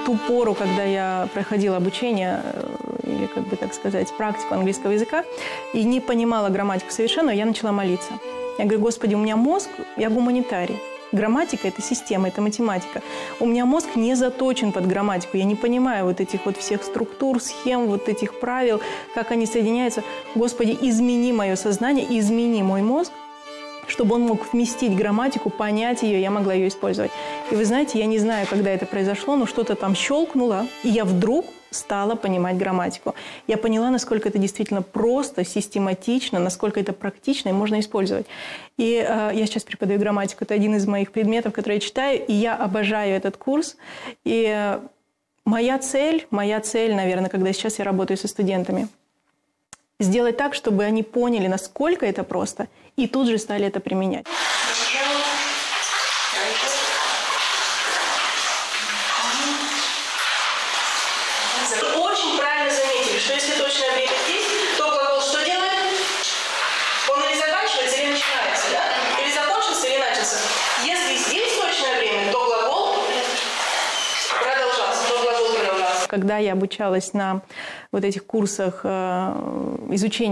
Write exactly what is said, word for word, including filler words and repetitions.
ту пору, когда я проходила обучение, или, как бы так сказать, практику английского языка, и не понимала грамматику совершенно, я начала молиться. Я говорю: Господи, у меня мозг, я гуманитарий. Грамматика – это система, это математика. У меня мозг не заточен под грамматику. Я не понимаю вот этих вот всех структур, схем, вот этих правил, как они соединяются. Господи, измени мое сознание, измени мой мозг, чтобы он мог вместить грамматику, понять ее, я могла ее использовать. И вы знаете, я не знаю, когда это произошло, но что-то там щелкнуло, и я вдруг стала понимать грамматику. Я поняла, насколько это действительно просто, систематично, насколько это практично и можно использовать. И э, я сейчас преподаю грамматику, это один из моих предметов, который я читаю, и я обожаю этот курс. И э, моя цель, моя цель, наверное, когда сейчас я работаю со студентами, сделать так, чтобы они поняли, насколько это просто, и тут же стали это применять. Очень правильно заметили, что если точное время здесь, то глагол что делает? Он или заканчивается, или начинается, да? Или закончился, или начался. Если здесь точное время, то глагол продолжался, то глагол продолжался. Когда я обучалась на вот этих курсах э, изучения